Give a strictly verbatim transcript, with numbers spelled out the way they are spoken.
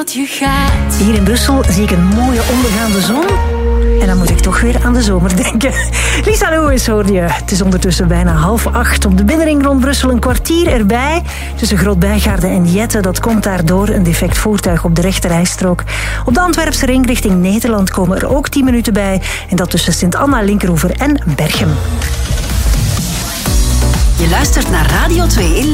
Hier in Brussel zie ik een mooie ondergaande zon. En dan moet ik toch weer aan de zomer denken. Lisa Lewis hoorde je. Het is ondertussen bijna half acht. Op de binnenring rond Brussel een kwartier erbij. Tussen Groot-Bijgaarde en Jette. Dat komt daardoor een defect voertuig op de rechterrijstrook. Op de Antwerpse ring richting Nederland komen er ook tien minuten bij. En dat tussen Sint-Anna, Linkeroever en Berchem. Je luistert naar Radio twee in